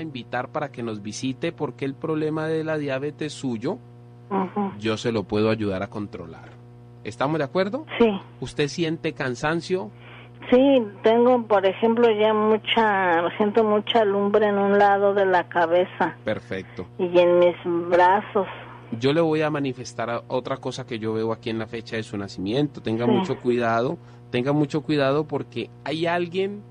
invitar para que nos visite porque el problema de la diabetes suyo, Ujú. yo se lo puedo ayudar a controlar. ¿Estamos de acuerdo? Sí, ¿Usted siente cansancio? sí, tengo, por ejemplo, ya siento mucha lumbre en un lado de la cabeza Perfecto. y en mis brazos. Yo le voy a manifestar otra cosa que yo veo aquí en la fecha de su nacimiento. Tenga Sí. mucho cuidado porque hay alguien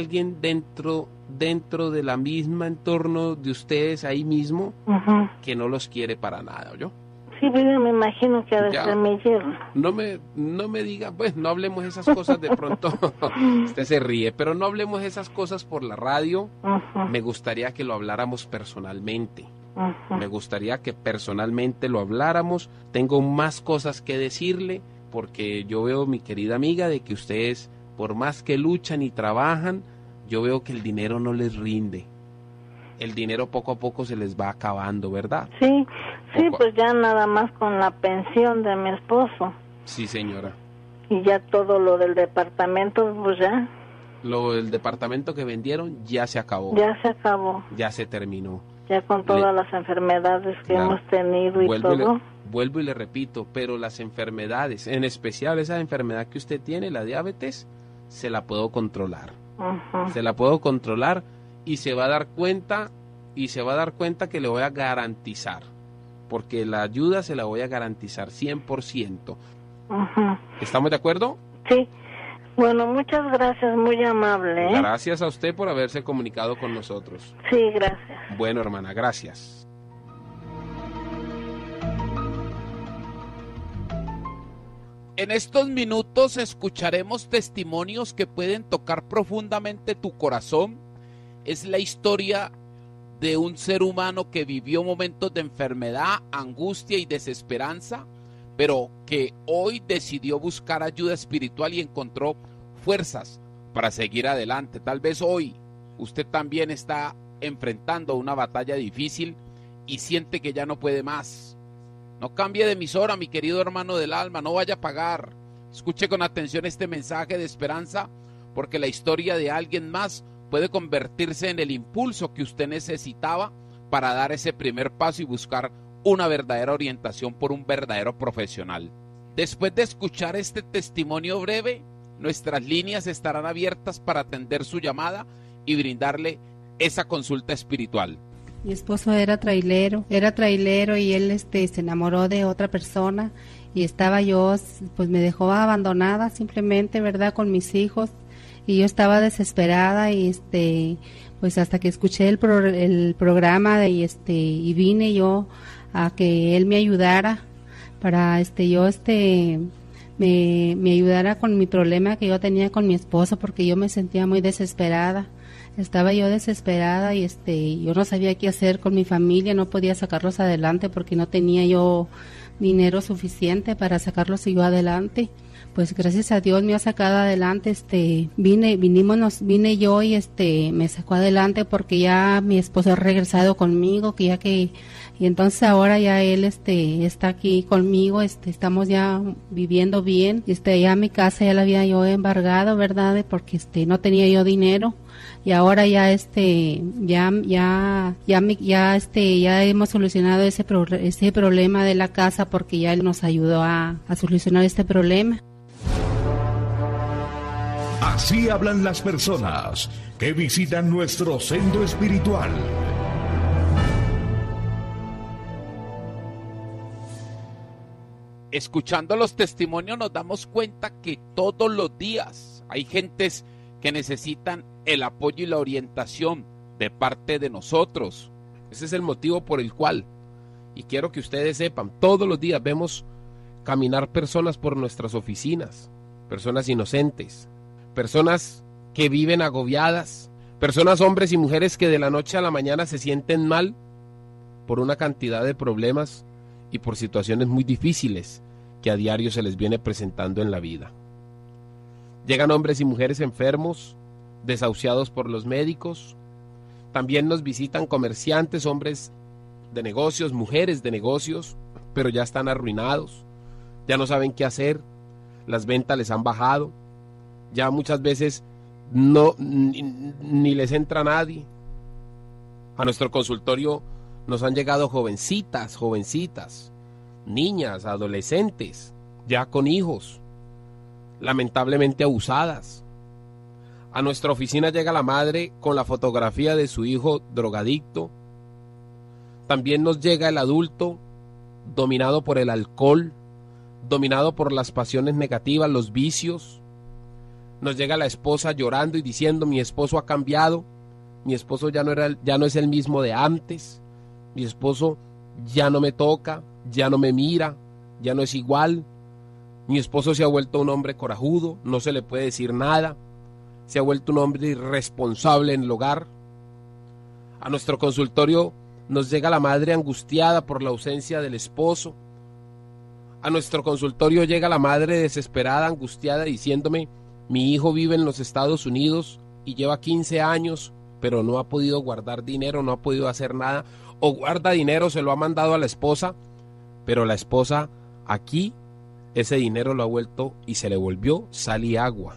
dentro de la misma entorno de ustedes ahí mismo Ujú. que no los quiere para nada, ¿oyó? Sí, pues yo me imagino que ha de Ya. ser mi yerno. No me diga, pues no hablemos esas cosas de pronto. Usted se ríe, pero no hablemos esas cosas por la radio. Ujú, Me gustaría que lo habláramos personalmente. ujú. Me gustaría que personalmente lo habláramos. Tengo más cosas que decirle porque yo veo, mi querida amiga, de que ustedes, por más que luchan y trabajan, yo veo que el dinero no les rinde. El dinero poco a poco se les va acabando, ¿verdad? Sí, Poco- pues ya nada más con la pensión de mi esposo Sí, señora. y ya todo lo del departamento, pues ya El departamento que vendieron ya se acabó, se acabó, ya se terminó. ya con todas las enfermedades que Claro. hemos tenido y Vuelvo todo. y le repito, pero las enfermedades, en especial esa enfermedad que usted tiene, la diabetes, se la puedo controlar. Ujú. Se la puedo controlar y se va a dar cuenta que le voy a garantizar, porque la ayuda se la voy a garantizar 100%. Ujú. ¿Estamos de acuerdo? Sí, bueno, muchas gracias, muy amable, ¿eh? Gracias a usted por haberse comunicado con nosotros. Sí, gracias. Bueno, hermana, gracias. En estos minutos escucharemos testimonios que pueden tocar profundamente tu corazón. Es la historia de un ser humano que vivió momentos de enfermedad, angustia y desesperanza, pero que hoy decidió buscar ayuda espiritual y encontró fuerzas para seguir adelante. Tal vez hoy usted también está enfrentando una batalla difícil y siente que ya no puede más. No cambie de emisora, mi querido hermano del alma, no vaya a pagar. Escuche con atención este mensaje de esperanza, porque la historia de alguien más puede convertirse en el impulso que usted necesitaba para dar ese primer paso y buscar una verdadera orientación por un verdadero profesional. Después de escuchar este testimonio breve, nuestras líneas estarán abiertas para atender su llamada y brindarle esa consulta espiritual. Mi esposo era trailero y él se enamoró de otra persona y estaba yo, pues me dejó abandonada simplemente, ¿verdad?, con mis hijos, y yo estaba desesperada y pues hasta que escuché el programa y vine yo a que él me ayudara para me ayudara con mi problema que yo tenía con mi esposo, porque yo me sentía muy desesperada. Estaba yo desesperada y yo no sabía qué hacer con mi familia, no podía sacarlos adelante porque no tenía yo dinero suficiente para sacarlos yo adelante. Pues gracias a Dios me ha sacado adelante, vine yo y me sacó adelante porque ya mi esposo ha regresado conmigo, y entonces ahora ya él está aquí conmigo, estamos ya viviendo bien, ya mi casa ya la había yo embargado, ¿verdad? Porque no tenía yo dinero. Y ahora ya ya hemos solucionado ese problema de la casa, porque ya él nos ayudó a solucionar este problema. Así hablan las personas que visitan nuestro centro espiritual. Escuchando los testimonios nos damos cuenta que todos los días hay gentes que necesitan el apoyo y la orientación de parte de nosotros. Ese es el motivo por el cual, y quiero que ustedes sepan, todos los días vemos caminar personas por nuestras oficinas, personas inocentes, personas que viven agobiadas, personas, hombres y mujeres que de la noche a la mañana se sienten mal por una cantidad de problemas y por situaciones muy difíciles que a diario se les viene presentando en la vida. Llegan hombres y mujeres enfermos, desahuciados por los médicos. También nos visitan comerciantes, hombres de negocios, mujeres de negocios, pero ya están arruinados, ya no saben qué hacer, las ventas les han bajado, ya muchas veces ni les entra nadie. A nuestro consultorio nos han llegado jovencitas, niñas, adolescentes, ya con hijos, lamentablemente abusadas. A nuestra oficina llega la madre con la fotografía de su hijo drogadicto. También nos llega el adulto dominado por el alcohol, dominado por las pasiones negativas, los vicios. Nos llega la esposa llorando y diciendo: mi esposo ha cambiado, mi esposo ya no es el mismo de antes, mi esposo ya no me toca, ya no me mira, ya no es igual, mi esposo se ha vuelto un hombre corajudo, no se le puede decir nada, se ha vuelto un hombre irresponsable en el hogar. A nuestro consultorio nos llega la madre angustiada por la ausencia del esposo. A nuestro consultorio llega la madre desesperada, angustiada, diciéndome: mi hijo vive en los Estados Unidos y lleva 15 años, pero no ha podido guardar dinero, no ha podido hacer nada, o guarda dinero, se lo ha mandado a la esposa, pero la esposa aquí ese dinero lo ha vuelto y se le volvió sal y agua.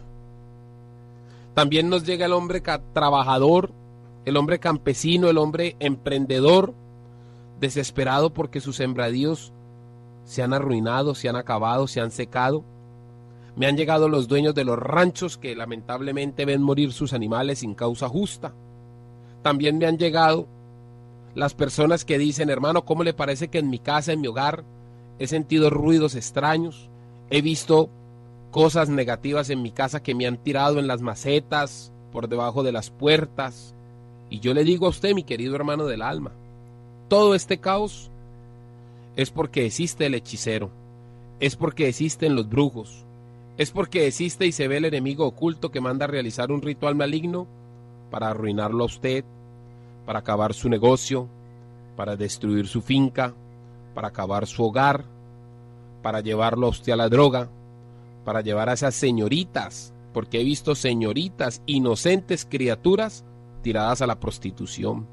También nos llega el hombre trabajador, el hombre campesino, el hombre emprendedor, desesperado porque sus sembradíos se han arruinado, se han acabado, se han secado. Me han llegado los dueños de los ranchos que lamentablemente ven morir sus animales sin causa justa. También me han llegado las personas que dicen: hermano, ¿cómo le parece que en mi casa, en mi hogar, he sentido ruidos extraños? He visto cosas negativas en mi casa que me han tirado en las macetas, por debajo de las puertas. Y yo le digo a usted, mi querido hermano del alma, todo este caos es porque existe el hechicero, es porque existen los brujos, es porque existe y se ve el enemigo oculto que manda a realizar un ritual maligno para arruinarlo a usted, para acabar su negocio, para destruir su finca, para acabar su hogar, para llevarlo a usted a la droga, para llevar a esas señoritas, porque he visto señoritas, inocentes criaturas, tiradas a la prostitución.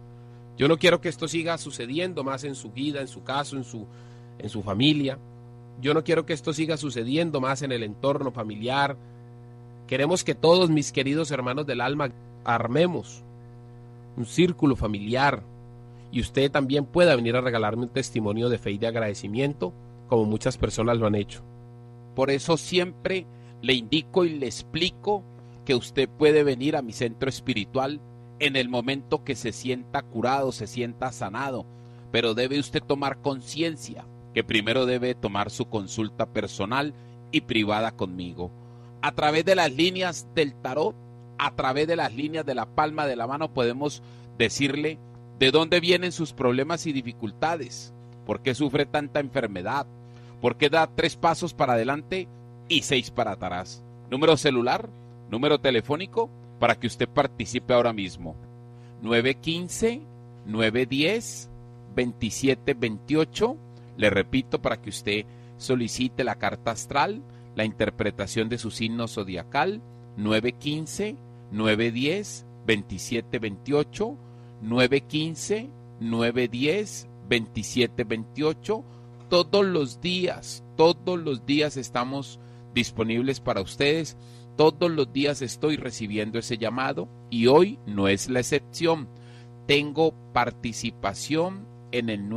Yo no quiero que esto siga sucediendo más en su vida, en su caso, en su familia. Yo no quiero que esto siga sucediendo más en el entorno familiar. Queremos que todos, mis queridos hermanos del alma, armemos un círculo familiar y usted también pueda venir a regalarme un testimonio de fe y de agradecimiento, como muchas personas lo han hecho. Por eso siempre le indico y le explico que usted puede venir a mi centro espiritual en el momento que se sienta curado, se sienta sanado, pero debe usted tomar conciencia que primero debe tomar su consulta personal y privada conmigo. A través de las líneas del tarot, a través de las líneas de la palma de la mano, podemos decirle de dónde vienen sus problemas y dificultades, por qué sufre tanta enfermedad, por qué da 3 pasos para adelante y 6 para atrás. Número celular, número telefónico, para que usted participe ahora mismo. 915-910-2728. Le repito, para que usted solicite la carta astral, la interpretación de su signo zodiacal. 915-910-2728. 915-910-2728. Todos los días estamos disponibles para ustedes. Todos los días estoy recibiendo ese llamado y hoy no es la excepción. Tengo participación en el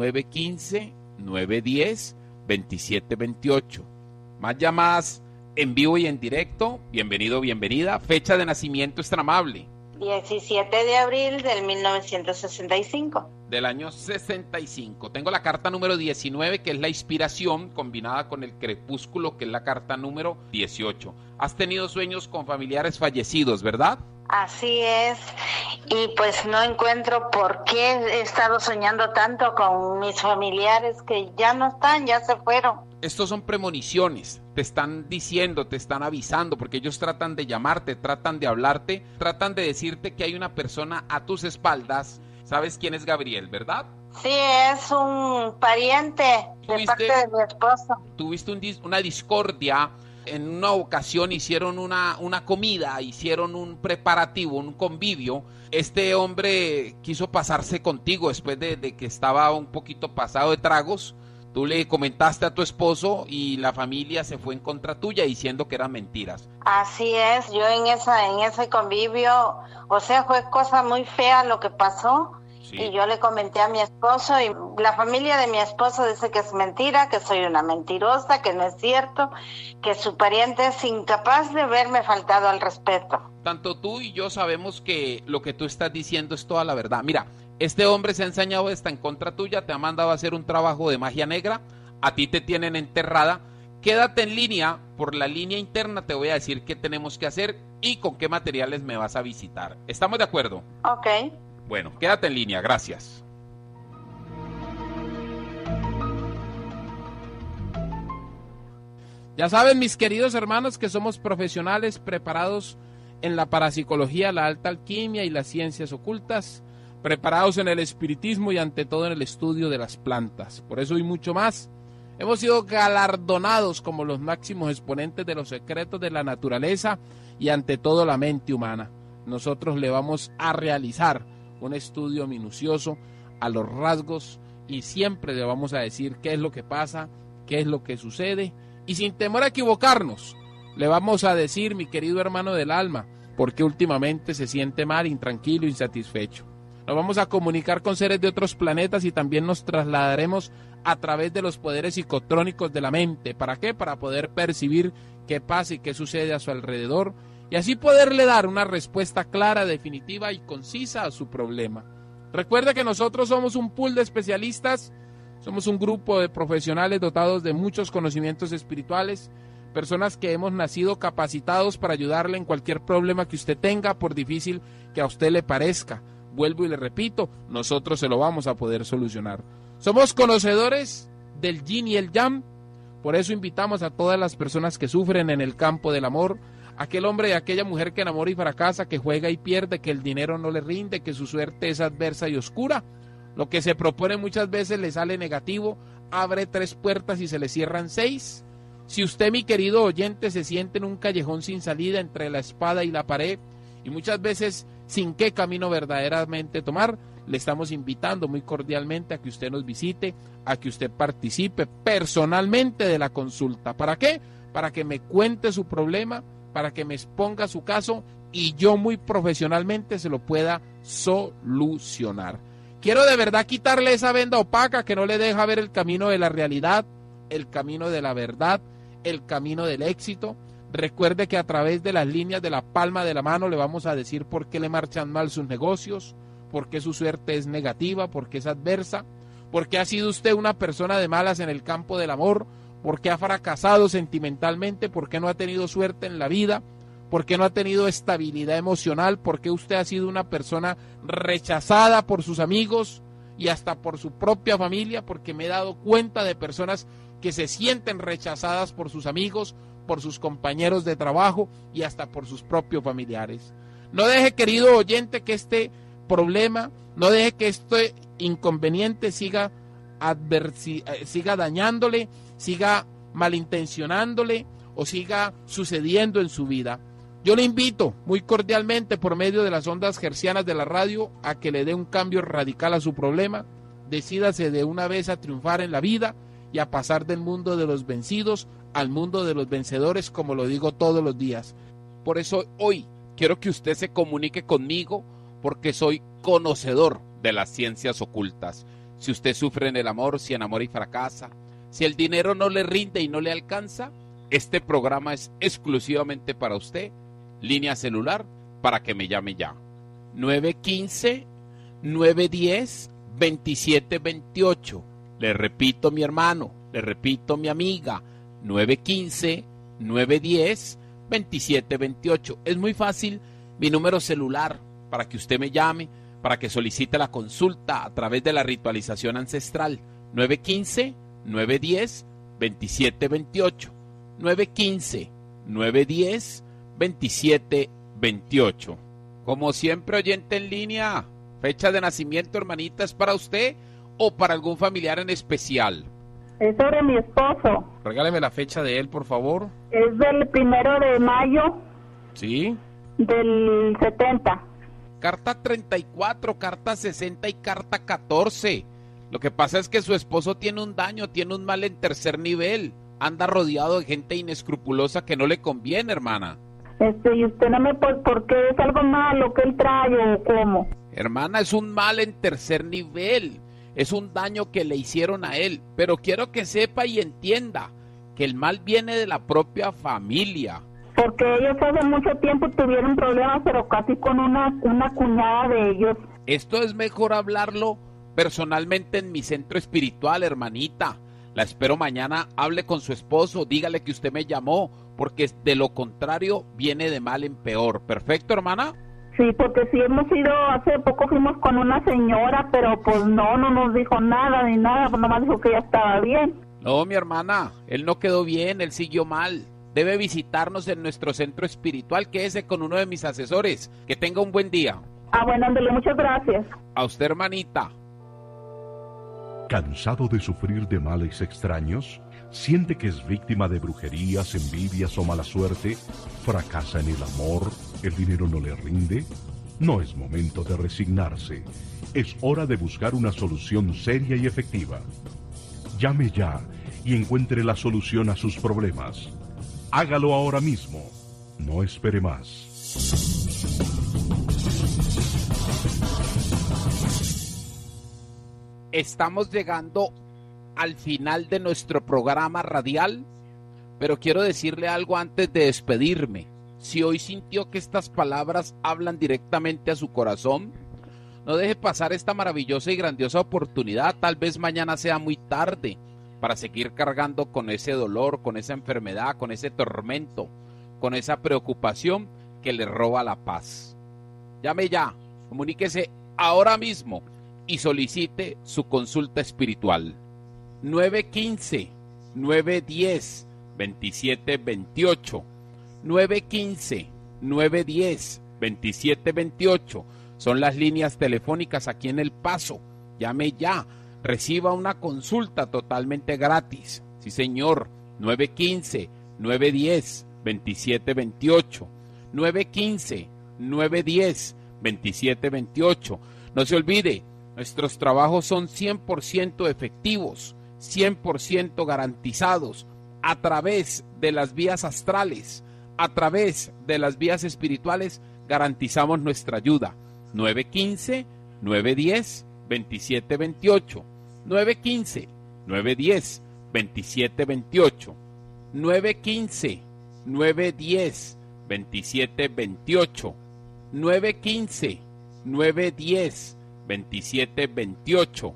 915-910-2728. Más llamadas en vivo y en directo. Bienvenido, bienvenida. Fecha de nacimiento extra amable. 17 de abril del 1965. Del año 65. Tengo la carta número 19, que es la inspiración, combinada con el crepúsculo, que es la carta número 18. Has tenido sueños con familiares fallecidos, ¿verdad? Así es, y pues no encuentro por qué he estado soñando tanto con mis familiares que ya no están, ya se fueron. Estos son premoniciones, te están diciendo, te están avisando, porque ellos tratan de llamarte, tratan de hablarte, tratan de decirte que hay una persona a tus espaldas. ¿Sabes quién es Gabriel, verdad? Sí, es un pariente de parte de mi esposo. Tuviste una discordia. En una ocasión hicieron una comida, hicieron un preparativo, un convivio. Este hombre quiso pasarse contigo después de que estaba un poquito pasado de tragos. Tú le comentaste a tu esposo y la familia se fue en contra tuya diciendo que eran mentiras. Así es, yo en ese convivio, o sea, fue cosa muy fea lo que pasó Sí. Y yo le comenté a mi esposo y la familia de mi esposo dice que es mentira, que soy una mentirosa, que no es cierto, que su pariente es incapaz de haberme faltado al respeto. Tanto tú y yo sabemos que lo que tú estás diciendo es toda la verdad. Mira, este hombre se ha ensañado hasta en contra tuya, te ha mandado a hacer un trabajo de magia negra, a ti te tienen enterrada. Quédate en línea, por la línea interna te voy a decir qué tenemos que hacer y con qué materiales me vas a visitar. ¿Estamos de acuerdo? Ok. Bueno, quédate en línea, gracias. Ya saben, mis queridos hermanos, que somos profesionales preparados en la parapsicología, la alta alquimia y las ciencias ocultas, preparados en el espiritismo y ante todo en el estudio de las plantas. Por eso y mucho más, hemos sido galardonados como los máximos exponentes de los secretos de la naturaleza y ante todo la mente humana. Nosotros le vamos a realizar un estudio minucioso a los rasgos y siempre le vamos a decir qué es lo que pasa, qué es lo que sucede y sin temor a equivocarnos, le vamos a decir, mi querido hermano del alma, por qué últimamente se siente mal, intranquilo, insatisfecho. Nos vamos a comunicar con seres de otros planetas y también nos trasladaremos a través de los poderes psicotrónicos de la mente. ¿Para qué? Para poder percibir qué pasa y qué sucede a su alrededor y así poderle dar una respuesta clara, definitiva y concisa a su problema. Recuerde que nosotros somos un pool de especialistas, somos un grupo de profesionales dotados de muchos conocimientos espirituales, personas que hemos nacido capacitados para ayudarle en cualquier problema que usted tenga, por difícil que a usted le parezca. Vuelvo y le repito, nosotros se lo vamos a poder solucionar. Somos conocedores del yin y el yang, por eso invitamos a todas las personas que sufren en el campo del amor, aquel hombre y aquella mujer que enamora y fracasa, que juega y pierde, que el dinero no le rinde, que su suerte es adversa y oscura. Lo que se propone muchas veces le sale negativo, abre 3 puertas y se le cierran 6. Si usted, mi querido oyente, se siente en un callejón sin salida entre la espada y la pared, y muchas veces sin qué camino verdaderamente tomar, le estamos invitando muy cordialmente a que usted nos visite, a que usted participe personalmente de la consulta. ¿Para qué? Para que me cuente su problema, para que me exponga su caso y yo muy profesionalmente se lo pueda solucionar. Quiero de verdad quitarle esa venda opaca que no le deja ver el camino de la realidad, el camino de la verdad, el camino del éxito. Recuerde que a través de las líneas de la palma de la mano le vamos a decir por qué le marchan mal sus negocios, por qué su suerte es negativa, por qué es adversa, por qué ha sido usted una persona de malas en el campo del amor, por qué ha fracasado sentimentalmente, por qué no ha tenido suerte en la vida, por qué no ha tenido estabilidad emocional, por qué usted ha sido una persona rechazada por sus amigos y hasta por su propia familia, porque me he dado cuenta de personas que se sienten rechazadas por sus amigos, por sus compañeros de trabajo y hasta por sus propios familiares. No deje, querido oyente, que este problema, no deje que este inconveniente siga dañándole, siga malintencionándole o siga sucediendo en su vida. Yo le invito muy cordialmente por medio de las ondas hercianas de la radio a que le dé un cambio radical a su problema, decídase de una vez a triunfar en la vida y a pasar del mundo de los vencidos al mundo de los vencedores, como lo digo todos los días. Por eso hoy quiero que usted se comunique conmigo porque soy conocedor de las ciencias ocultas. Si usted sufre en el amor, si enamora y fracasa, si el dinero no le rinde y no le alcanza, este programa es exclusivamente para usted. Línea celular para que me llame ya. 915-910-2728. Le repito, mi hermano, le repito, mi amiga. 915-910-2728. Es muy fácil mi número celular para que usted me llame, para que solicite la consulta a través de la ritualización ancestral. 915-910-2728. 915-910-2728. Como siempre, oyente en línea, fecha de nacimiento, hermanita, ¿es para usted o para algún familiar en especial? Es sobre mi esposo. Regáleme la fecha de él, por favor. Es del 1 de mayo. ¿Sí? Del 70. Carta 34, carta 60 y carta 14. Lo que pasa es que su esposo tiene un daño, tiene un mal en 3er nivel. Anda rodeado de gente inescrupulosa que no le conviene, hermana. Y usted no me... ¿Por qué es algo malo que él trae o cómo? Hermana, es un mal en tercer nivel. Es un daño que le hicieron a él. Pero quiero que sepa y entienda que el mal viene de la propia familia. Porque ellos hace mucho tiempo tuvieron problemas, pero casi con una cuñada de ellos. Esto es mejor hablarlo personalmente en mi centro espiritual, hermanita. La espero mañana, hable con su esposo, dígale que usted me llamó, porque de lo contrario viene de mal en peor. ¿Perfecto, hermana? Sí, porque sí hemos ido, hace poco fuimos con una señora, pero pues no nos dijo nada ni nada, pues nomás dijo que ya estaba bien. No, mi hermana, él no quedó bien, él siguió mal. Debe visitarnos en nuestro centro espiritual, quédese con uno de mis asesores. Que tenga un buen día. Bueno, ándale, muchas gracias. A usted, hermanita. ¿Cansado de sufrir de males extraños? ¿Siente que es víctima de brujerías, envidias o mala suerte? ¿Fracasa en el amor? ¿El dinero no le rinde? No es momento de resignarse. Es hora de buscar una solución seria y efectiva. Llame ya y encuentre la solución a sus problemas. Hágalo ahora mismo. No espere más. Estamos llegando al final de nuestro programa radial, pero quiero decirle algo antes de despedirme. Si hoy sintió que estas palabras hablan directamente a su corazón, no deje pasar esta maravillosa y grandiosa oportunidad. Tal vez mañana sea muy tarde para seguir cargando con ese dolor, con esa enfermedad, con ese tormento, con esa preocupación que le roba la paz. Llame ya, comuníquese ahora mismo y solicite su consulta espiritual. 915-910-2728. 915-910-2728. Son las líneas telefónicas aquí en El Paso. Llame ya. Reciba una consulta totalmente gratis. Sí, señor. 915-910-2728. 915-910-2728. No se olvide, nuestros trabajos son 100% efectivos, 100% garantizados, a través de las vías astrales, a través de las vías espirituales, garantizamos nuestra ayuda. 915-910-2728. 915-910-2728. 915-910-2728. 915-910-2728.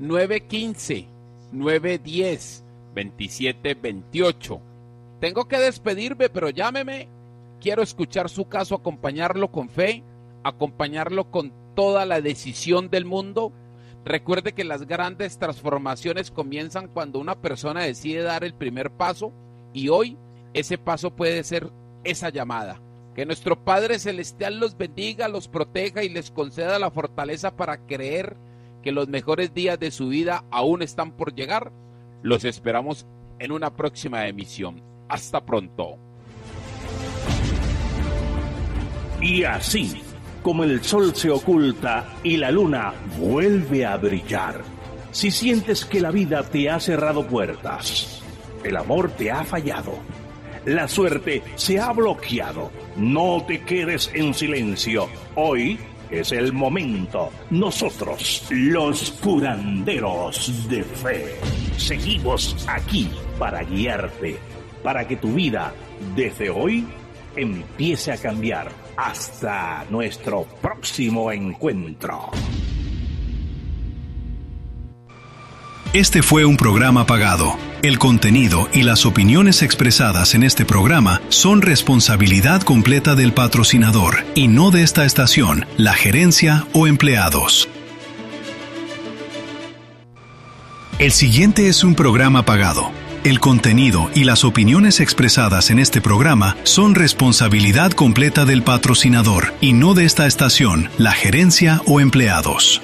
915-910-2728. Tengo que despedirme, pero llámeme. Quiero escuchar su caso, acompañarlo con fe, acompañarlo con toda la decisión del mundo. Recuerde que las grandes transformaciones comienzan cuando una persona decide dar el primer paso, y hoy ese paso puede ser esa llamada. Que nuestro Padre Celestial los bendiga, los proteja y les conceda la fortaleza para creer que los mejores días de su vida aún están por llegar. Los esperamos en una próxima emisión. Hasta pronto. Y así como el sol se oculta y la luna vuelve a brillar, si sientes que la vida te ha cerrado puertas, el amor te ha fallado, la suerte se ha bloqueado, no te quedes en silencio. Hoy es el momento. Nosotros, los curanderos de fe, seguimos aquí para guiarte, para que tu vida desde hoy empiece a cambiar. Hasta nuestro próximo encuentro. Este fue un programa pagado. El contenido y las opiniones expresadas en este programa son responsabilidad completa del patrocinador y no de esta estación, la gerencia o empleados. El siguiente es un programa pagado. El contenido y las opiniones expresadas en este programa son responsabilidad completa del patrocinador y no de esta estación, la gerencia o empleados.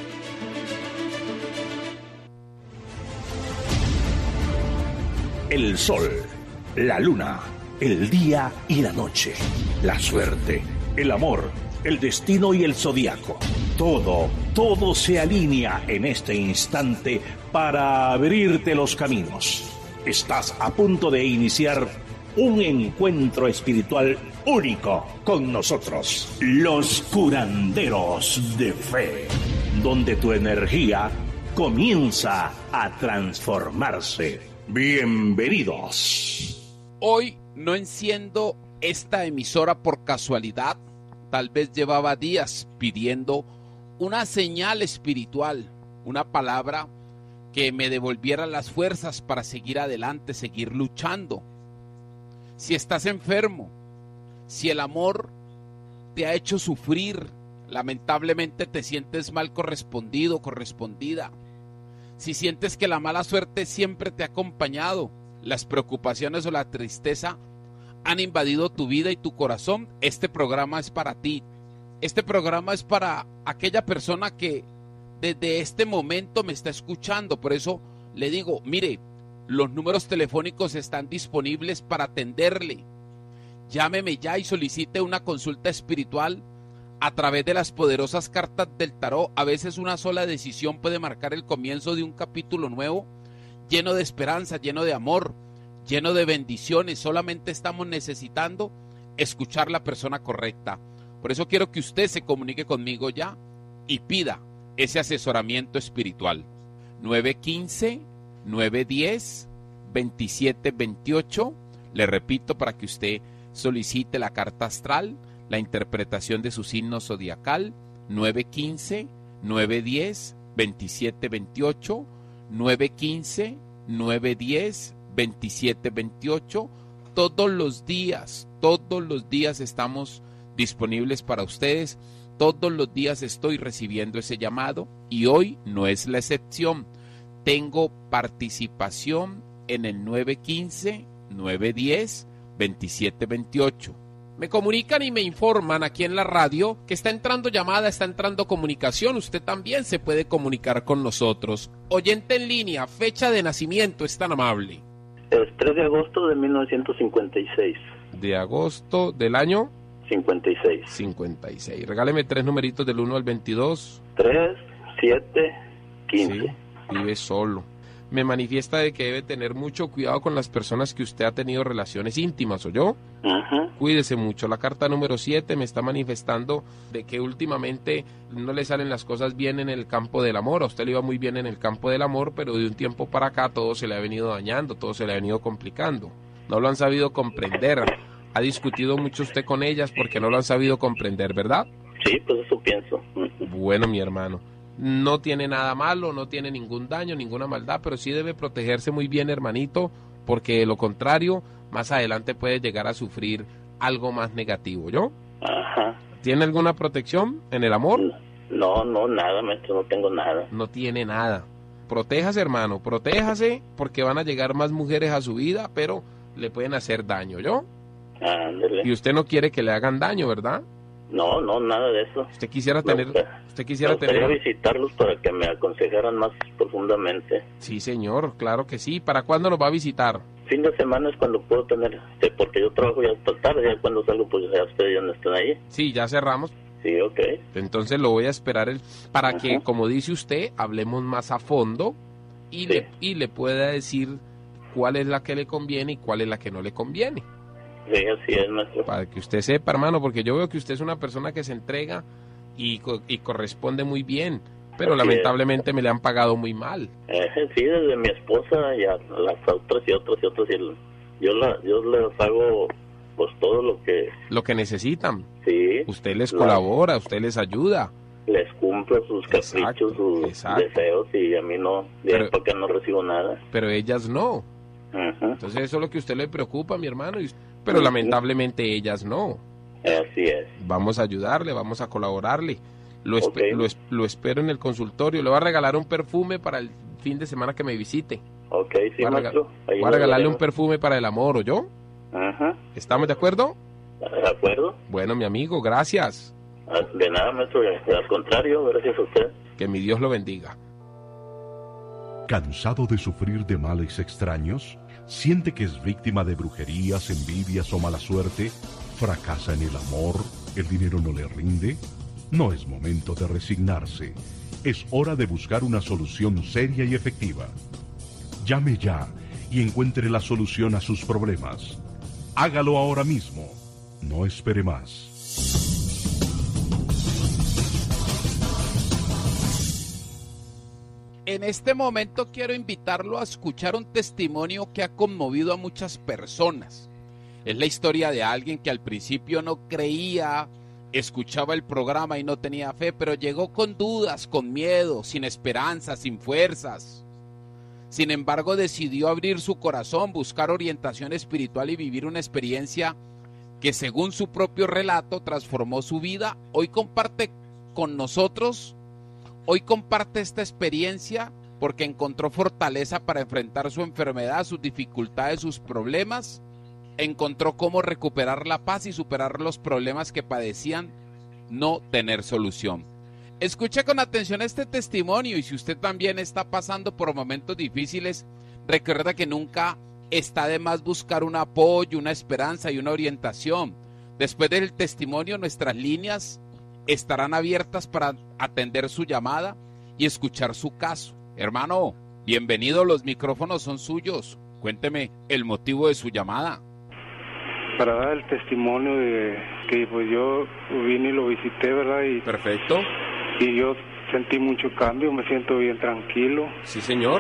El sol, la luna, el día y la noche, la suerte, el amor, el destino y el zodiaco. Todo se alinea en este instante para abrirte los caminos. Estás a punto de iniciar un encuentro espiritual único con nosotros, los curanderos de fe, donde tu energía comienza a transformarse. Bienvenidos. Hoy no enciendo esta emisora por casualidad. Tal vez llevaba días pidiendo una señal espiritual, una palabra que me devolviera las fuerzas para seguir adelante, seguir luchando. Si estás enfermo, si el amor te ha hecho sufrir, lamentablemente te sientes mal correspondido, correspondida. Si sientes que la mala suerte siempre te ha acompañado, las preocupaciones o la tristeza han invadido tu vida y tu corazón, este programa es para ti. Este programa es para aquella persona que desde este momento me está escuchando. Por eso le digo, mire, los números telefónicos están disponibles para atenderle. Llámeme ya y solicite una consulta espiritual a través de las poderosas cartas del tarot. A veces una sola decisión puede marcar el comienzo de un capítulo nuevo, lleno de esperanza, lleno de amor, lleno de bendiciones. Solamente estamos necesitando escuchar la persona correcta. Por eso quiero que usted se comunique conmigo ya y pida ese asesoramiento espiritual. 915-910-2728. Le repito para que usted solicite la carta astral, la interpretación de su signo zodiacal. 915-910-2728. 915-910-2728. Todos los días estamos disponibles para ustedes. Todos los días estoy recibiendo ese llamado y hoy no es la excepción. Tengo participación en el 915-910-2728. Me comunican y me informan aquí en la radio que está entrando llamada, está entrando comunicación. Usted también se puede comunicar con nosotros. Oyente en línea, fecha de nacimiento, es tan amable. El 3 de agosto de 1956. ¿De agosto del año? 56. Regáleme 3 numeritos del 1 al 22. 3, 7, 15. Sí, vive solo. Me manifiesta de que debe tener mucho cuidado con las personas que usted ha tenido relaciones íntimas, ¿oyó? Cuídese mucho. La carta número 7 me está manifestando de que últimamente no le salen las cosas bien en el campo del amor. A usted le iba muy bien en el campo del amor, pero de un tiempo para acá todo se le ha venido dañando, todo se le ha venido complicando. No lo han sabido comprender. Ha discutido mucho usted con ellas porque no lo han sabido comprender, ¿verdad? Sí, pues eso pienso. Bueno, mi hermano, no tiene nada malo, no tiene ningún daño, ninguna maldad, pero sí debe protegerse muy bien, hermanito, porque de lo contrario, más adelante puede llegar a sufrir algo más negativo, ¿yo? Ajá. ¿Tiene alguna protección en el amor? No, nada, maestro, no tengo nada. No tiene nada. Protéjase, hermano, protéjase, porque van a llegar más mujeres a su vida, pero le pueden hacer daño, ¿yo? Ándale. Y usted no quiere que le hagan daño, ¿verdad? No, nada de eso. Usted quisiera tener... Quería visitarlos para que me aconsejaran más profundamente. Sí, señor, claro que sí. ¿Para cuándo nos va a visitar? Fin de semana es cuando puedo tener, porque yo trabajo ya hasta tarde, ya cuando salgo pues ya ustedes ya no están ahí. Sí, ya cerramos. Sí, ok. Entonces lo voy a esperar para que, como dice usted, hablemos más a fondo y, sí, le pueda decir cuál es la que le conviene y cuál es la que no le conviene. Sí, así es, maestro. Para que usted sepa, hermano, porque yo veo que usted es una persona que se entrega y corresponde muy bien, pero así lamentablemente me le han pagado muy mal. Sí, desde mi esposa y a las otras y otras. Yo les hago pues todo lo que necesitan. Sí. Usted les colabora, usted les ayuda. Les cumplo sus caprichos, sus deseos, y a mí no, porque no recibo nada. Pero ellas no. Entonces eso es lo que a usted le preocupa, mi hermano, pero lamentablemente ellas no. Así es. Vamos a ayudarle, vamos a colaborarle. Lo espero en el consultorio. Le voy a regalar un perfume para el fin de semana que me visite. Ok, sí, maestro. Voy a regalarle un perfume para el amor, ¿oyó? Ajá. ¿Estamos de acuerdo? De acuerdo. Bueno, mi amigo, gracias. De nada, maestro. Al contrario, gracias a usted. Que mi Dios lo bendiga. ¿Cansado de sufrir de males extraños? ¿Siente que es víctima de brujerías, envidias o mala suerte? ¿Fracasa en el amor? ¿El dinero no le rinde? No es momento de resignarse. Es hora de buscar una solución seria y efectiva. Llame ya y encuentre la solución a sus problemas. Hágalo ahora mismo. No espere más. En este momento quiero invitarlo a escuchar un testimonio que ha conmovido a muchas personas. Es la historia de alguien que al principio no creía, escuchaba el programa y no tenía fe, pero llegó con dudas, con miedo, sin esperanza, sin fuerzas. Sin embargo, decidió abrir su corazón, buscar orientación espiritual y vivir una experiencia que, según su propio relato, transformó su vida. Hoy comparte con nosotros. Hoy comparte esta experiencia porque encontró fortaleza para enfrentar su enfermedad, sus dificultades, sus problemas. Encontró cómo recuperar la paz y superar los problemas que padecían no tener solución. Escuche con atención este testimonio y si usted también está pasando por momentos difíciles, recuerda que nunca está de más buscar un apoyo, una esperanza y una orientación. Después del testimonio, nuestras líneas estarán abiertas para atender su llamada y escuchar su caso. Hermano, bienvenido, los micrófonos son suyos. Cuénteme el motivo de su llamada. Para dar el testimonio de que pues yo vine y lo visité, ¿verdad? Y, perfecto. Y yo sentí mucho cambio, me siento bien tranquilo. Sí, señor.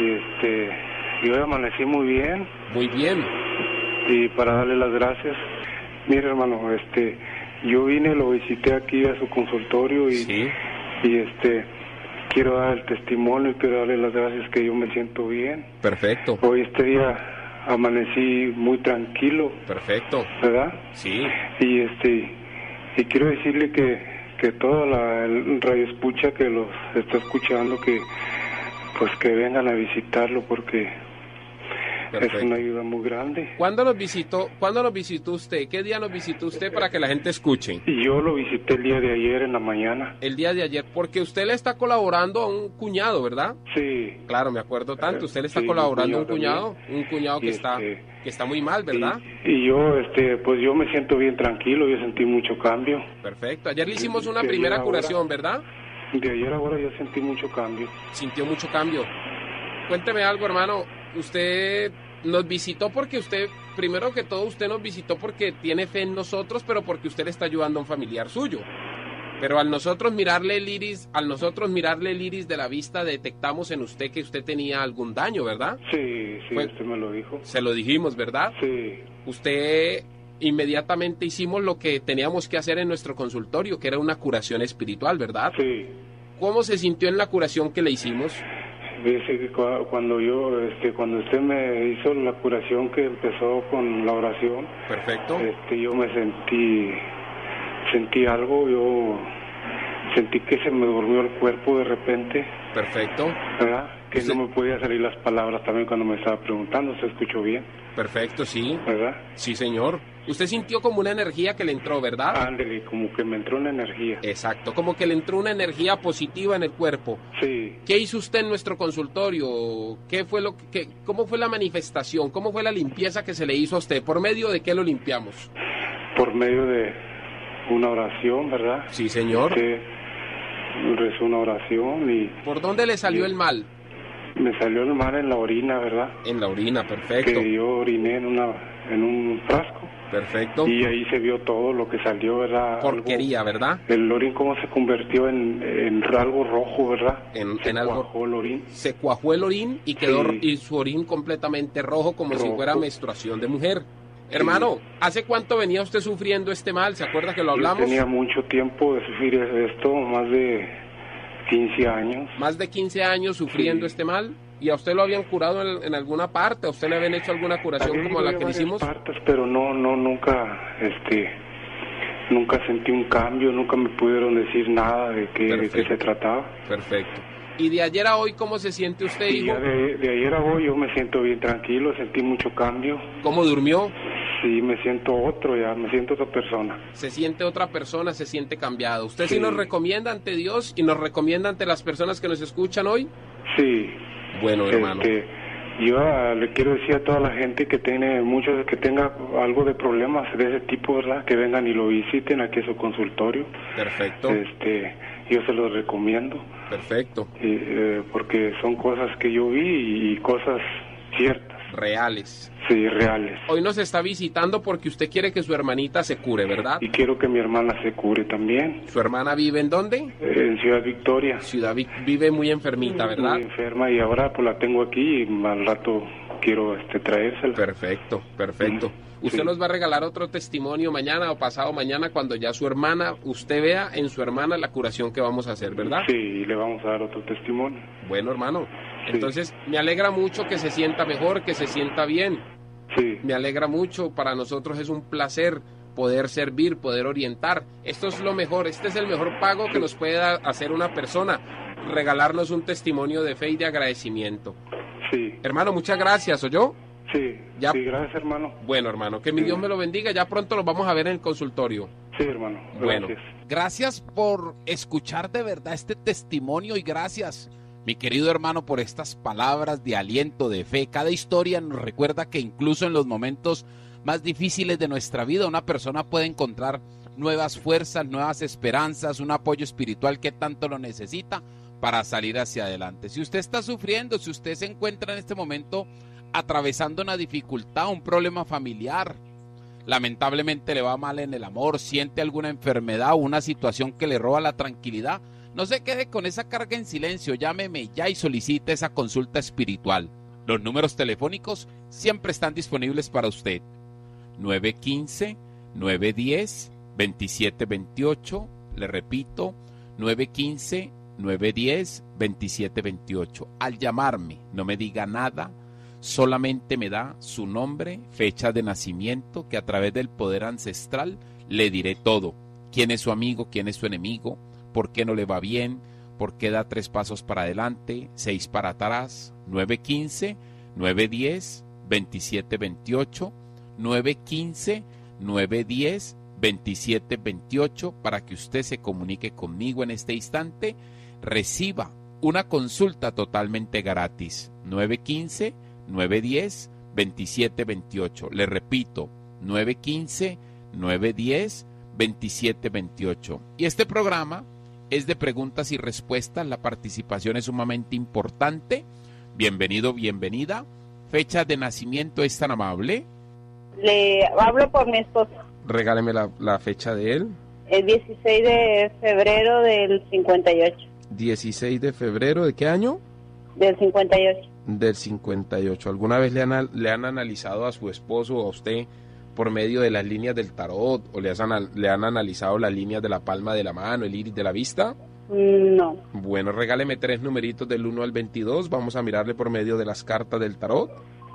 Y yo amanecí muy bien. Muy bien. Y para darle las gracias. Mire, hermano, yo vine, lo visité aquí a su consultorio y, sí. Y quiero dar el testimonio y quiero darle las gracias que yo me siento bien. Perfecto. Hoy día amanecí muy tranquilo. Perfecto. ¿Verdad? Sí. Y quiero decirle que toda el radio escucha que los está escuchando, que vengan a visitarlo porque perfecto. Es una ayuda muy grande. ¿Cuándo nos visitó usted? ¿Qué día nos visitó usted para que la gente escuche? Yo lo visité el día de ayer en la mañana. El día de ayer, porque usted le está colaborando a un cuñado, ¿verdad? Sí. Claro, me acuerdo tanto. Usted le está colaborando a un cuñado que está muy mal, ¿verdad? Y yo, pues yo me siento bien tranquilo, yo sentí mucho cambio. Perfecto. Ayer le hicimos una primera curación, ¿verdad? De ayer ahora yo sentí mucho cambio. Sintió mucho cambio. Cuénteme algo, hermano. Usted nos visitó porque primero que todo, usted nos visitó porque tiene fe en nosotros, pero porque usted le está ayudando a un familiar suyo. Pero al nosotros mirarle el iris de la vista, detectamos en usted que usted tenía algún daño, ¿verdad? Sí, usted me lo dijo. Se lo dijimos, ¿verdad? Sí. Usted inmediatamente hicimos lo que teníamos que hacer en nuestro consultorio, que era una curación espiritual, ¿verdad? Sí. ¿Cómo se sintió en la curación que le hicimos? Dice que cuando usted me hizo la curación que empezó con la oración, perfecto, yo me sentí algo, yo sentí que se me durmió el cuerpo de repente. Perfecto. ¿Verdad? Que sí. No me podía salir las palabras también cuando me estaba preguntando, ¿se escuchó bien? Perfecto, sí. ¿Verdad? Sí, señor. Usted sintió como una energía que le entró, ¿verdad? Ándele, como que me entró una energía. Exacto, como que le entró una energía positiva en el cuerpo. Sí. ¿Qué hizo usted en nuestro consultorio? ¿Cómo fue la manifestación? ¿Cómo fue la limpieza que se le hizo a usted? ¿Por medio de qué lo limpiamos? Por medio de una oración, ¿verdad? Sí, señor. Rezó una oración y... ¿Por dónde le salió el mal? Me salió el mal en la orina, ¿verdad? En la orina, perfecto. Que yo oriné en un frasco. Perfecto. Y ahí se vio todo lo que salió, ¿verdad? Porquería, ¿verdad? El orín cómo se convirtió en algo rojo, ¿verdad? Se cuajó el orín. Se cuajó el orín y quedó y su orín completamente rojo, como si fuera menstruación de mujer. Hermano, ¿hace cuánto venía usted sufriendo este mal? ¿Se acuerda que lo hablamos? Yo tenía mucho tiempo de sufrir esto, más de 15 años. Más de 15 años sufriendo este mal. ¿Y a usted lo habían curado en alguna parte? ¿A usted le habían hecho alguna curación como la que le hicimos? Partes, pero nunca sentí un cambio, nunca me pudieron decir nada de qué se trataba. Perfecto. ¿Y de ayer a hoy cómo se siente usted, hijo? Ya de ayer a hoy yo me siento bien tranquilo, sentí mucho cambio. ¿Cómo durmió? Sí, me siento me siento otra persona. Se siente otra persona, se siente cambiado. ¿Usted sí nos recomienda ante Dios y nos recomienda ante las personas que nos escuchan hoy? Sí. Bueno, hermano. Yo le quiero decir a toda la gente que tenga algo de problemas de ese tipo, ¿verdad? Que vengan y lo visiten aquí a su consultorio. Perfecto. Yo se los recomiendo. Perfecto. Porque son cosas que yo vi y cosas ciertas. Reales. Sí, reales. Hoy nos está visitando porque usted quiere que su hermanita se cure, ¿verdad? Y quiero que mi hermana se cure también. ¿Su hermana vive en dónde? En Ciudad Victoria. Vive muy enfermita, ¿verdad? Muy enferma, y ahora pues la tengo aquí y al rato quiero traérsela. Perfecto. Usted Sí. nos va a regalar otro testimonio mañana o pasado mañana cuando ya su hermana, usted vea en su hermana la curación que vamos a hacer, ¿verdad? Sí, y le vamos a dar otro testimonio. Bueno, hermano. Sí. Entonces, me alegra mucho que se sienta mejor, que se sienta bien. Sí. Me alegra mucho. Para nosotros es un placer poder servir, poder orientar. Esto es lo mejor. Este es el mejor pago que nos puede hacer una persona. Regalarnos un testimonio de fe y de agradecimiento. Sí. Hermano, muchas gracias, ¿oyó? Sí. Ya. Sí, gracias, hermano. Bueno, hermano, que mi Sí. Dios me lo bendiga. Ya pronto los vamos a ver en el consultorio. Sí, hermano. Bueno. Gracias. Gracias por escuchar de verdad este testimonio y gracias, mi querido hermano, por estas palabras de aliento, de fe. Cada historia nos recuerda que incluso en los momentos más difíciles de nuestra vida una persona puede encontrar nuevas fuerzas, nuevas esperanzas, un apoyo espiritual que tanto lo necesita para salir hacia adelante. Si usted está sufriendo, si usted se encuentra en este momento atravesando una dificultad, un problema familiar, lamentablemente le va mal en el amor, siente alguna enfermedad o una situación que le roba la tranquilidad, no se quede con esa carga en silencio, llámeme ya y solicite esa consulta espiritual. Los números telefónicos siempre están disponibles para usted. 915-910-2728, le repito, 915-910-2728. Al llamarme, no me diga nada, solamente me da su nombre, fecha de nacimiento, que a través del poder ancestral le diré todo. ¿Quién es su amigo? ¿Quién es su enemigo? ¿Por qué no le va bien? ¿Por qué da 3 pasos para adelante, 6 para atrás? 915-910-2728, 915-910-2728, para que usted se comunique conmigo en este instante, reciba una consulta totalmente gratis. 915-910-2728. Le repito, 915-910-2728. Y este programa es de preguntas y respuestas. La participación es sumamente importante. Bienvenido, bienvenida. Fecha de nacimiento es tan amable. Le hablo por mi esposo. Regáleme la fecha de él. El 16 de febrero del 58. 16 de febrero, ¿de qué año? Del 58. Del 58. ¿Alguna vez le han analizado a su esposo o a usted por medio de las líneas del tarot o le han analizado las líneas de la palma de la mano, el iris de la vista? No. Bueno, regáleme 3 numeritos del 1 al 22. Vamos a mirarle por medio de las cartas del tarot.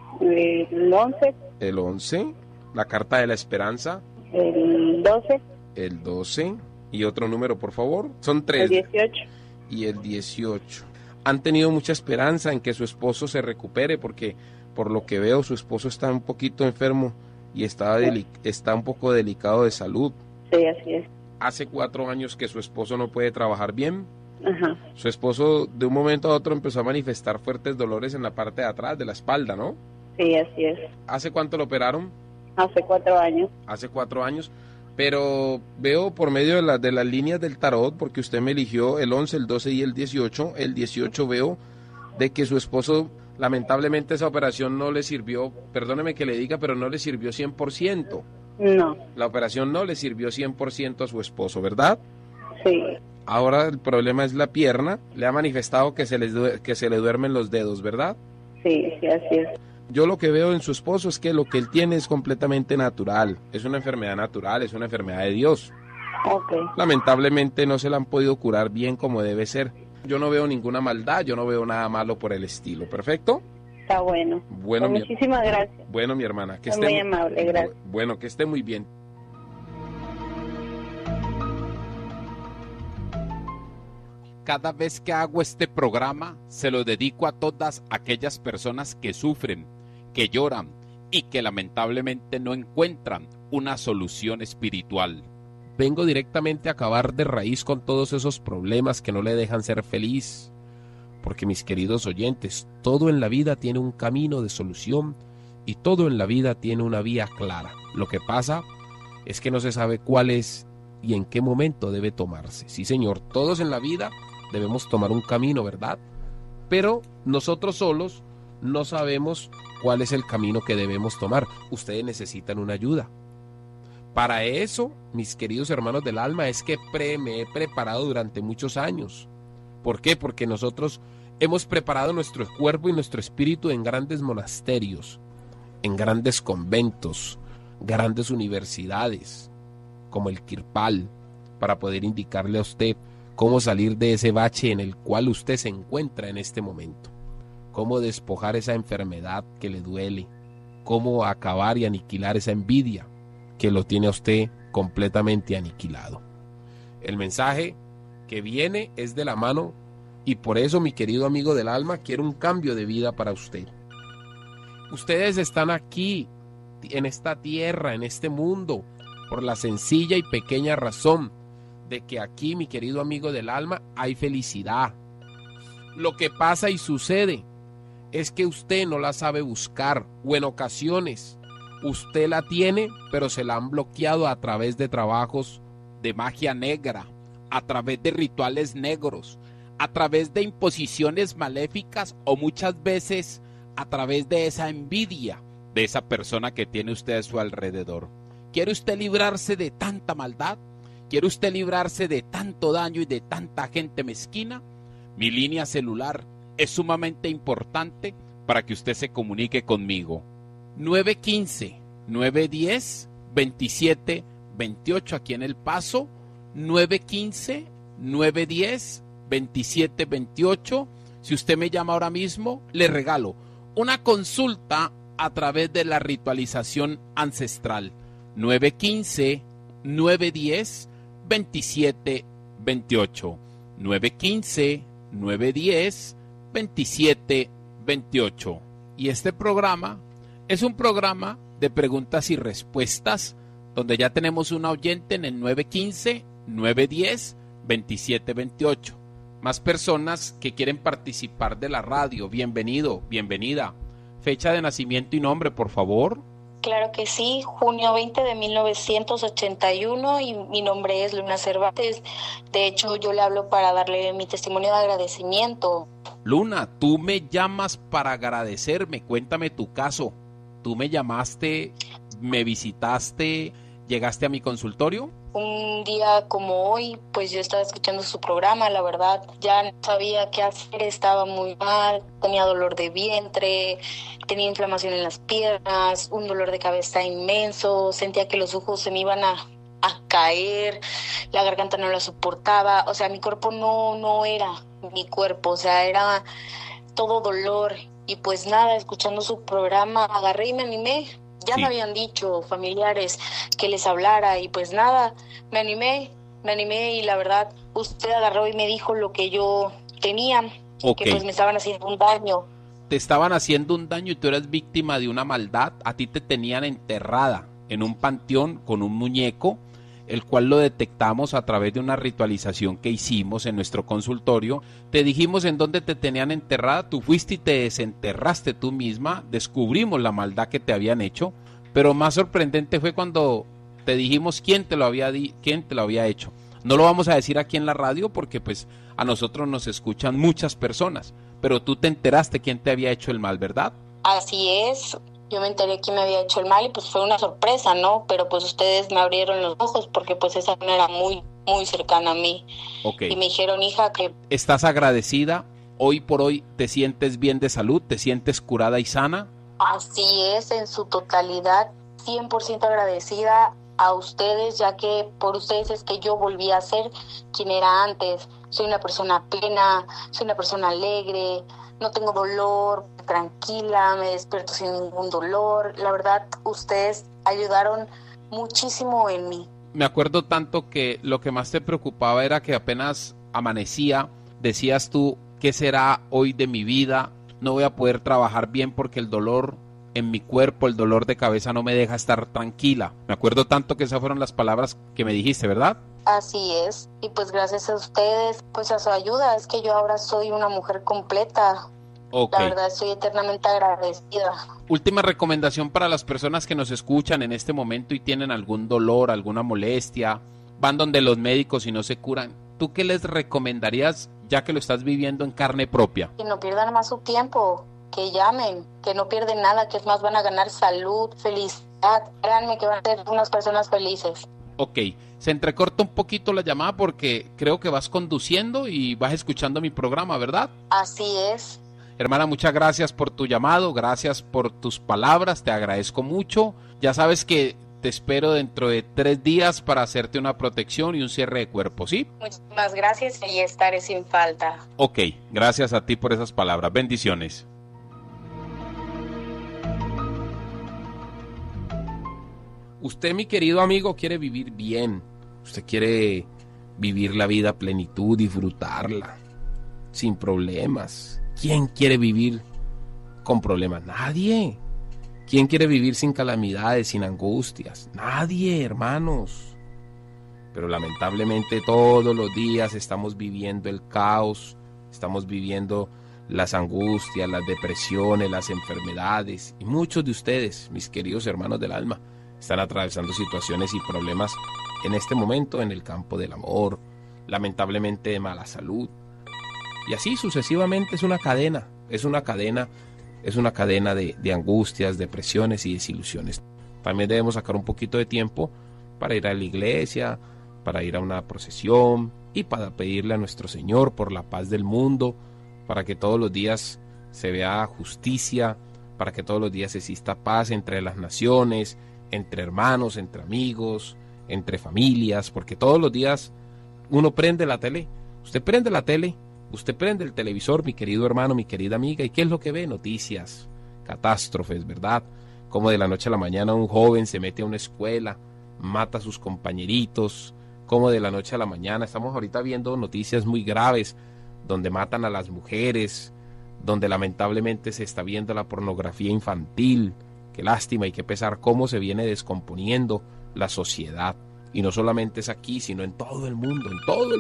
El 11. El 11. La carta de la esperanza. El 12. El 12. Y otro número, por favor. Son 3. El 18. Y el 18. Han tenido mucha esperanza en que su esposo se recupere, porque por lo que veo su esposo está un poquito enfermo y está un poco delicado de salud. Sí, así es. Hace 4 años que su esposo no puede trabajar bien. Ajá. Su esposo de un momento a otro empezó a manifestar fuertes dolores en la parte de atrás de la espalda, ¿no? Sí, así es. ¿Hace cuánto lo operaron? Hace 4 años. Hace 4 años. Pero veo por medio de las líneas del tarot, porque usted me eligió el 11, el 12 y el 18. El 18 veo de que su esposo, lamentablemente esa operación no le sirvió, perdóneme que le diga, pero no le sirvió 100%. No. La operación no le sirvió 100% a su esposo, ¿verdad? Sí. Ahora el problema es la pierna. Le ha manifestado que se le duermen los dedos, ¿verdad? Sí, sí, así es. Yo lo que veo en su esposo es que lo que él tiene es completamente natural. Es una enfermedad natural, es una enfermedad de Dios. Ok. Lamentablemente no se la han podido curar bien como debe ser. Yo no veo ninguna maldad, yo no veo nada malo por el estilo. ¿Perfecto? Está bueno. Bueno, Pues muchísimas gracias. Bueno, mi hermana. Que Muy amable, gracias. Bueno, que esté muy bien. Cada vez que hago este programa, se lo dedico a todas aquellas personas que sufren, que lloran y que lamentablemente no encuentran una solución espiritual. Vengo directamente a acabar de raíz con todos esos problemas que no le dejan ser feliz. Porque, mis queridos oyentes, todo en la vida tiene un camino de solución y todo en la vida tiene una vía clara. Lo que pasa es que no se sabe cuál es y en qué momento debe tomarse. Sí, señor, todos en la vida debemos tomar un camino, ¿verdad? Pero nosotros solos no sabemos cuál es el camino que debemos tomar. Ustedes necesitan una ayuda. Para eso, mis queridos hermanos del alma, es que me he preparado durante muchos años. ¿Por qué? Porque nosotros hemos preparado nuestro cuerpo y nuestro espíritu en grandes monasterios, en grandes conventos, grandes universidades, como el Kirpal, para poder indicarle a usted cómo salir de ese bache en el cual usted se encuentra en este momento, cómo despojar esa enfermedad que le duele, cómo acabar y aniquilar esa envidia que lo tiene a usted completamente aniquilado. El mensaje que viene es de la mano, y por eso, mi querido amigo del alma, quiero un cambio de vida para usted. Ustedes están aquí, en esta tierra, en este mundo, por la sencilla y pequeña razón de que aquí, mi querido amigo del alma, hay felicidad. Lo que pasa y sucede es que usted no la sabe buscar, o en ocasiones usted la tiene, pero se la han bloqueado a través de trabajos de magia negra, a través de rituales negros, a través de imposiciones maléficas o muchas veces a través de esa envidia de esa persona que tiene usted a su alrededor. ¿Quiere usted librarse de tanta maldad? ¿Quiere usted librarse de tanto daño y de tanta gente mezquina? Mi línea celular es sumamente importante para que usted se comunique conmigo. 915-910-2728 aquí en El Paso, 915-910-2728. Si usted me llama ahora mismo, le regalo una consulta a través de la ritualización ancestral. 915-910-2728. 915-910-2728. Y este programa es un programa de preguntas y respuestas, donde ya tenemos una oyente en el 915-910-2728. Más personas que quieren participar de la radio. Bienvenido, bienvenida. Fecha de nacimiento y nombre, por favor. Claro que sí, junio 20 de 1981, y mi nombre es Luna Cervantes. De hecho, yo le hablo para darle mi testimonio de agradecimiento. Luna, tú me llamas para agradecerme. Cuéntame tu caso. Tú me llamaste, me visitaste, llegaste a mi consultorio. Un día como hoy, pues yo estaba escuchando su programa, la verdad, ya no sabía qué hacer, estaba muy mal, tenía dolor de vientre, tenía inflamación en las piernas, un dolor de cabeza inmenso, sentía que los ojos se me iban a caer, la garganta no la soportaba, o sea, mi cuerpo no era mi cuerpo, o sea, era todo dolor. Y pues nada, escuchando su programa, agarré y me animé. Ya me habían dicho familiares que les hablara, y pues nada, me animé y la verdad, usted agarró y me dijo lo que yo tenía, que pues me estaban haciendo un daño. Te estaban haciendo un daño y tú eras víctima de una maldad. A ti te tenían enterrada en un panteón con un muñeco, el cual lo detectamos a través de una ritualización que hicimos en nuestro consultorio. Te dijimos en dónde te tenían enterrada, tú fuiste y te desenterraste tú misma, descubrimos la maldad que te habían hecho, pero más sorprendente fue cuando te dijimos quién te lo había hecho. No lo vamos a decir aquí en la radio porque pues a nosotros nos escuchan muchas personas, pero tú te enteraste quién te había hecho el mal, ¿verdad? Así es. Yo me enteré que me había hecho el mal y pues fue una sorpresa, ¿no? Pero pues ustedes me abrieron los ojos porque pues esa no era muy cercana a mí. Okay. Y me dijeron, hija, que... ¿Estás agradecida? ¿Hoy por hoy te sientes bien de salud? ¿Te sientes curada y sana? Así es, en su totalidad, 100% agradecida a ustedes, ya que por ustedes es que yo volví a ser quien era antes. Soy una persona plena, soy una persona alegre, no tengo dolor, tranquila, me despierto sin ningún dolor. La verdad, ustedes ayudaron muchísimo en mí. Me acuerdo tanto que lo que más te preocupaba era que apenas amanecía, decías tú, ¿qué será hoy de mi vida? No voy a poder trabajar bien porque el dolor en mi cuerpo, el dolor de cabeza no me deja estar tranquila. Me acuerdo tanto que esas fueron las palabras que me dijiste, ¿verdad? Así es, y pues gracias a ustedes, pues a su ayuda, es que yo ahora soy una mujer completa. Okay. La verdad, estoy eternamente agradecida. Última recomendación para las personas que nos escuchan en este momento y tienen algún dolor, alguna molestia, van donde los médicos y no se curan. ¿Tú qué les recomendarías ya que lo estás viviendo en carne propia? Que no pierdan más su tiempo, que llamen, que no pierden nada, que es más, van a ganar salud, felicidad. Créanme que van a ser unas personas felices. Ok, se entrecorta un poquito la llamada porque creo que vas conduciendo y vas escuchando mi programa, ¿verdad? Así es. Hermana, muchas gracias por tu llamado, gracias por tus palabras, te agradezco mucho. Ya sabes que te espero dentro de 3 días para hacerte una protección y un cierre de cuerpo, ¿sí? Muchísimas gracias y estaré sin falta. Ok, gracias a ti por esas palabras. Bendiciones. Usted, mi querido amigo, quiere vivir bien. Usted quiere vivir la vida a plenitud, disfrutarla, sin problemas. ¿Quién quiere vivir con problemas? Nadie. ¿Quién quiere vivir sin calamidades, sin angustias? Nadie, hermanos. Pero lamentablemente todos los días estamos viviendo el caos, estamos viviendo las angustias, las depresiones, las enfermedades. Y muchos de ustedes, mis queridos hermanos del alma, están atravesando situaciones y problemas en este momento en el campo del amor, lamentablemente de mala salud. Y así sucesivamente es una cadena de angustias, depresiones y desilusiones. También debemos sacar un poquito de tiempo para ir a la iglesia, para ir a una procesión y para pedirle a nuestro Señor por la paz del mundo, para que todos los días se vea justicia, para que todos los días exista paz entre las naciones, entre hermanos, entre amigos, entre familias, porque todos los días uno prende la tele, usted prende la tele, usted prende el televisor, mi querido hermano, mi querida amiga, ¿y qué es lo que ve? Noticias, catástrofes, ¿verdad? Como de la noche a la mañana un joven se mete a una escuela, mata a sus compañeritos, como de la noche a la mañana, estamos ahorita viendo noticias muy graves, donde matan a las mujeres, donde lamentablemente se está viendo la pornografía infantil. Qué lástima y qué pesar cómo se viene descomponiendo la sociedad. Y no solamente es aquí, sino en todo el mundo,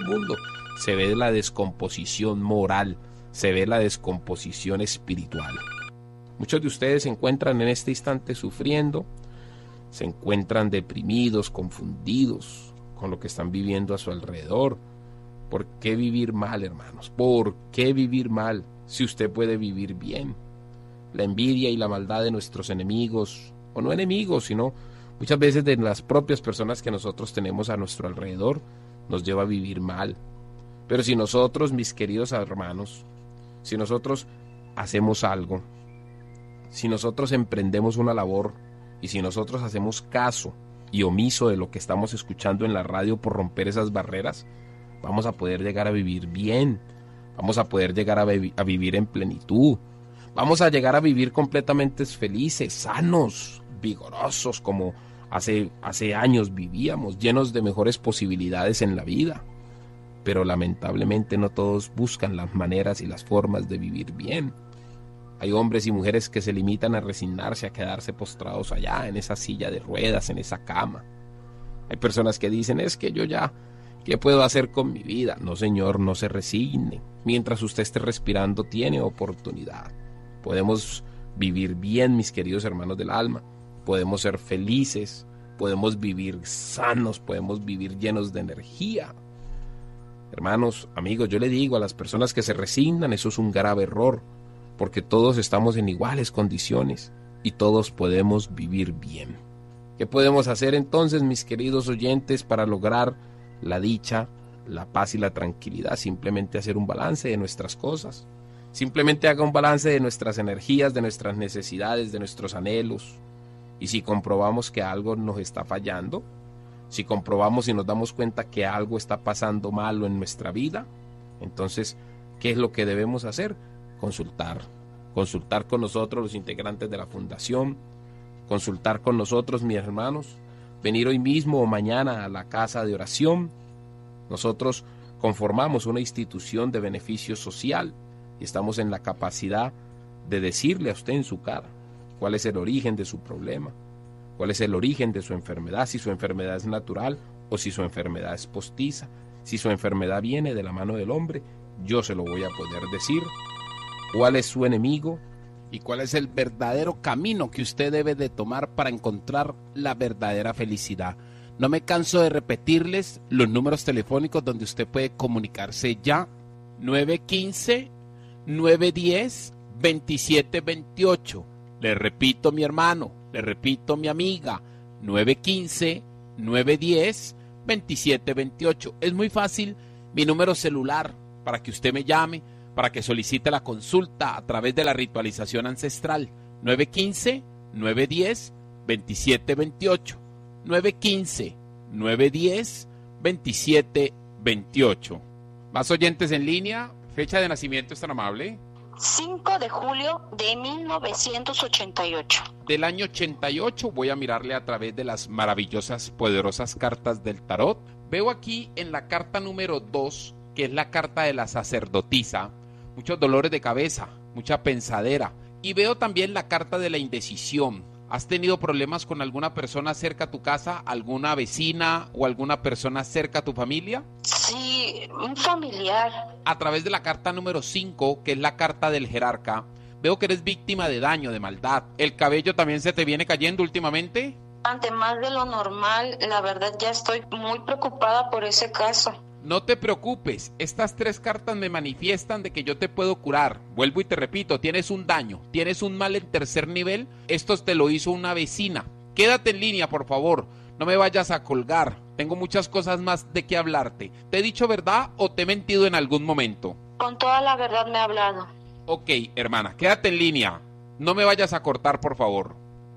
se ve la descomposición moral, se ve la descomposición espiritual. Muchos de ustedes se encuentran en este instante sufriendo, se encuentran deprimidos, confundidos con lo que están viviendo a su alrededor. ¿Por qué vivir mal, hermanos? ¿Por qué vivir mal si usted puede vivir bien? La envidia y la maldad de nuestros enemigos, o no enemigos, sino muchas veces de las propias personas que nosotros tenemos a nuestro alrededor, nos lleva a vivir mal. Pero si nosotros, mis queridos hermanos, si nosotros hacemos algo, si nosotros emprendemos una labor, y si nosotros hacemos caso y omiso de lo que estamos escuchando en la radio por romper esas barreras, vamos a poder llegar a vivir bien, vamos a poder llegar a vivir en plenitud, vamos a llegar a vivir completamente felices, sanos, vigorosos, como hace años vivíamos, llenos de mejores posibilidades en la vida. Pero lamentablemente no todos buscan las maneras y las formas de vivir bien. Hay hombres y mujeres que se limitan a resignarse, a quedarse postrados allá en esa silla de ruedas, en esa cama. Hay personas que dicen, es que yo ya, ¿qué puedo hacer con mi vida? No, señor, no se resigne. Mientras usted esté respirando, tiene oportunidad. Podemos vivir bien, mis queridos hermanos del alma. Podemos ser felices, podemos vivir sanos, podemos vivir llenos de energía. Hermanos, amigos, yo le digo a las personas que se resignan, eso es un grave error, porque todos estamos en iguales condiciones y todos podemos vivir bien. ¿Qué podemos hacer entonces, mis queridos oyentes, para lograr la dicha, la paz y la tranquilidad? Simplemente hacer un balance de nuestras cosas. Simplemente haga un balance de nuestras energías, de nuestras necesidades, de nuestros anhelos. Y si comprobamos que algo nos está fallando, si comprobamos y nos damos cuenta que algo está pasando malo en nuestra vida, entonces, ¿qué es lo que debemos hacer? Consultar con nosotros, los integrantes de la fundación, consultar con nosotros, mis hermanos, venir hoy mismo o mañana a la casa de oración. Nosotros conformamos una institución de beneficio social y estamos en la capacidad de decirle a usted en su cara cuál es el origen de su problema, cuál es el origen de su enfermedad, si su enfermedad es natural o si su enfermedad es postiza. Si su enfermedad viene de la mano del hombre, yo se lo voy a poder decir. ¿Cuál es su enemigo? ¿Y cuál es el verdadero camino que usted debe de tomar para encontrar la verdadera felicidad? No me canso de repetirles los números telefónicos donde usted puede comunicarse ya. 915-910 2728. Le repito, mi hermano, le repito, mi amiga, 915-910-2728. Es muy fácil mi número celular para que usted me llame, para que solicite la consulta a través de la ritualización ancestral. 915-910-2728. 915-910-2728. Más oyentes en línea. Fecha de nacimiento, es tan amable. 5 de julio de 1988. Del año 88, voy a mirarle a través de las maravillosas, poderosas cartas del tarot. Veo aquí en la carta número 2, que es la carta de la sacerdotisa, muchos dolores de cabeza, mucha pensadera. Y veo también la carta de la indecisión. ¿Has tenido problemas con alguna persona cerca a tu casa, alguna vecina o alguna persona cerca a tu familia? Sí, un familiar. A través de la carta número 5, que es la carta del jerarca, veo que eres víctima de daño, de maldad. ¿El cabello también se te viene cayendo últimamente? Ante más de lo normal, la verdad ya estoy muy preocupada por ese caso. No te preocupes, estas 3 cartas me manifiestan de que yo te puedo curar. Vuelvo y te repito, tienes un daño, tienes un mal en tercer nivel, esto te lo hizo una vecina. Quédate en línea, por favor, no me vayas a colgar, tengo muchas cosas más de qué hablarte. ¿Te he dicho verdad o te he mentido en algún momento? Con toda la verdad me ha hablado. Ok, hermana, quédate en línea, no me vayas a cortar, por favor.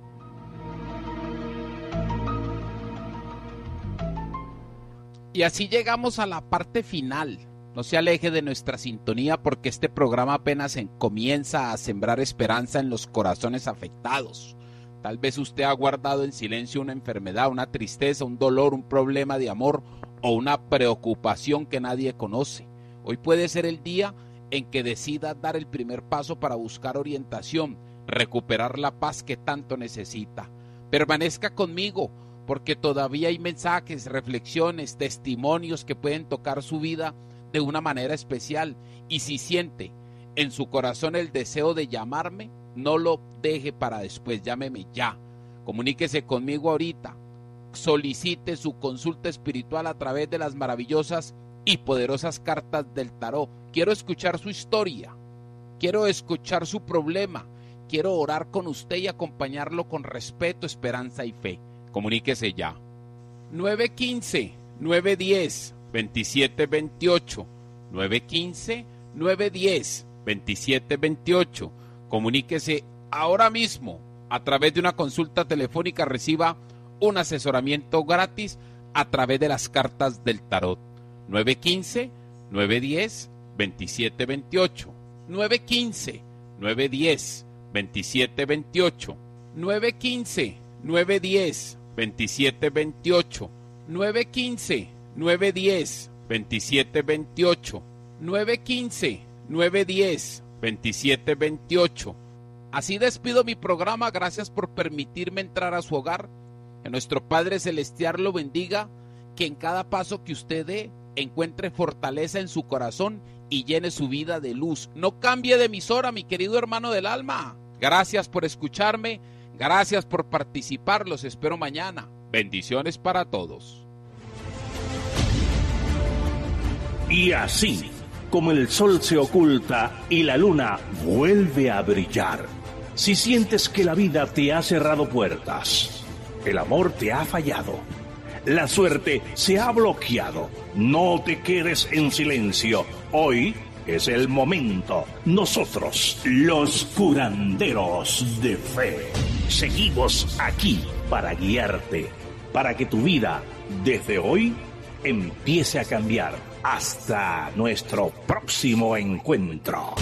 Y así llegamos a la parte final. No se aleje de nuestra sintonía porque este programa apenas comienza a sembrar esperanza en los corazones afectados. Tal vez usted ha guardado en silencio una enfermedad, una tristeza, un dolor, un problema de amor o una preocupación que nadie conoce. Hoy puede ser el día en que decida dar el primer paso para buscar orientación, recuperar la paz que tanto necesita. Permanezca conmigo, porque todavía hay mensajes, reflexiones, testimonios que pueden tocar su vida de una manera especial. Y si siente en su corazón el deseo de llamarme, no lo deje para después, llámeme ya. Comuníquese conmigo ahorita. Solicite su consulta espiritual a través de las maravillosas y poderosas cartas del tarot. Quiero escuchar su historia, quiero escuchar su problema, quiero orar con usted y acompañarlo con respeto, esperanza y fe. Comuníquese ya. 915-910-2728. 915-910-2728. Comuníquese ahora mismo a través de una consulta telefónica. Reciba un asesoramiento gratis a través de las cartas del tarot. 915-910-2728. 915-910-2728. 915-910-2728. 915-910-2728. 915-910-2728. Así despido mi programa. Gracias por permitirme entrar a su hogar. Que nuestro Padre Celestial lo bendiga. Que en cada paso que usted dé encuentre fortaleza en su corazón y llene su vida de luz. No cambie de emisora, mi querido hermano del alma. Gracias por escucharme. Gracias por participar, los espero mañana. Bendiciones para todos. Y así, como el sol se oculta y la luna vuelve a brillar, si sientes que la vida te ha cerrado puertas, el amor te ha fallado, la suerte se ha bloqueado, no te quedes en silencio. Hoy es el momento. Nosotros, los curanderos de fe, seguimos aquí para guiarte, para que tu vida, desde hoy, empiece a cambiar. Hasta nuestro próximo encuentro.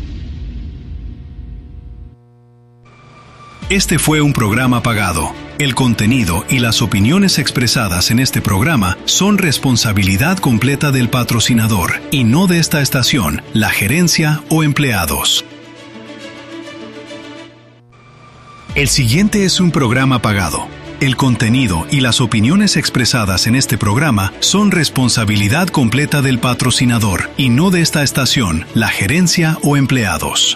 Este fue un programa pagado. El contenido y las opiniones expresadas en este programa son responsabilidad completa del patrocinador y no de esta estación, la gerencia o empleados. El siguiente es un programa pagado. El contenido y las opiniones expresadas en este programa son responsabilidad completa del patrocinador y no de esta estación, la gerencia o empleados.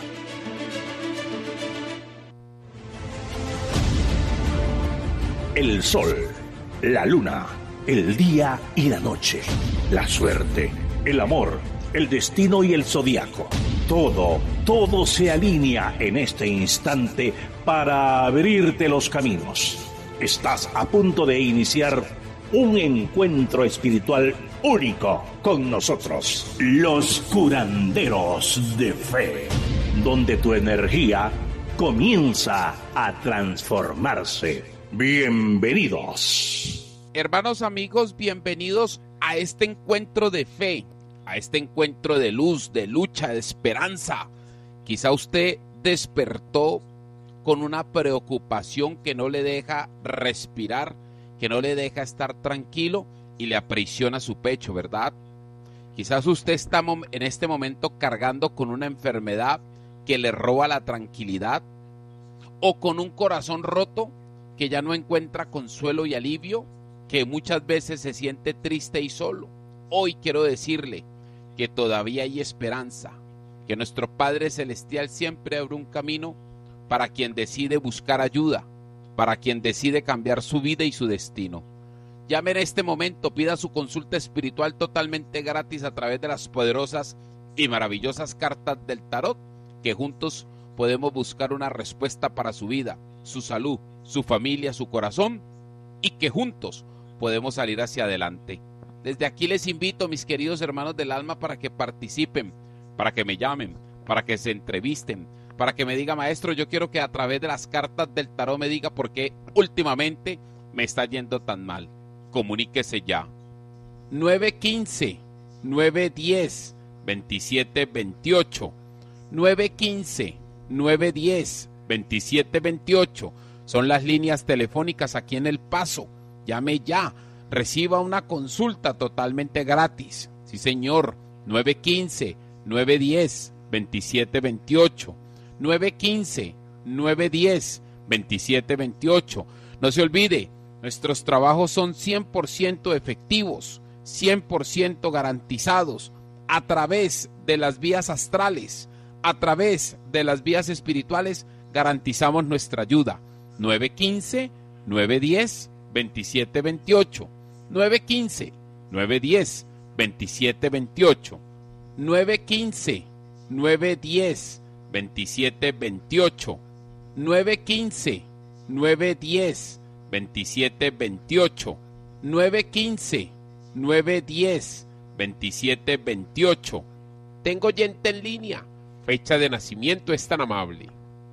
El sol, la luna, el día y la noche, la suerte, el amor, el destino y el zodiaco. Todo se alinea en este instante para abrirte los caminos. Estás a punto de iniciar un encuentro espiritual único con nosotros, los curanderos de fe, donde tu energía comienza a transformarse. Bienvenidos. Hermanos, amigos, bienvenidos a este encuentro de fe, a este encuentro de luz, de lucha, de esperanza. Quizá usted despertó con una preocupación que no le deja respirar, que no le deja estar tranquilo y le aprisiona su pecho, ¿verdad? Quizás usted está en este momento cargando con una enfermedad que le roba la tranquilidad, o con un corazón roto que ya no encuentra consuelo y alivio, que muchas veces se siente triste y solo. Hoy quiero decirle que todavía hay esperanza, que nuestro Padre Celestial siempre abre un camino para quien decide buscar ayuda, para quien decide cambiar su vida y su destino. Llame en este momento, pida su consulta espiritual totalmente gratis a través de las poderosas y maravillosas cartas del tarot, que juntos podemos buscar una respuesta para su vida, su salud, su familia, su corazón, y que juntos podemos salir hacia adelante. Desde aquí les invito, mis queridos hermanos del alma, para que participen, para que me llamen, para que se entrevisten, para que me diga: maestro, yo quiero que a través de las cartas del tarot me diga por qué últimamente me está yendo tan mal. Comuníquese ya. 915-910-2728. 915-910-2728. Son las líneas telefónicas aquí en El Paso. Llame ya. Reciba una consulta totalmente gratis. Sí, señor. 915-910-2728. 915-910-2728. No se olvide, nuestros trabajos son 100% efectivos, 100% garantizados, a través de las vías astrales, a través de las vías espirituales, garantizamos nuestra ayuda. 915-910-2728. 915-910-2728. 915-910-2728. 915-910-2728. 915-910-2728. Tengo oyente en línea. Fecha de nacimiento, es tan amable.